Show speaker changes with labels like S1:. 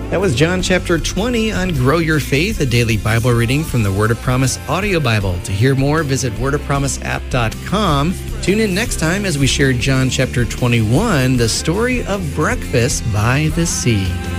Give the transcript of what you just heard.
S1: That was John chapter 20 on Grow Your Faith, a daily Bible reading from the Word of Promise audio Bible. To hear more, visit wordofpromiseapp.com. Tune in next time as we share John chapter 21, the story of breakfast by the sea.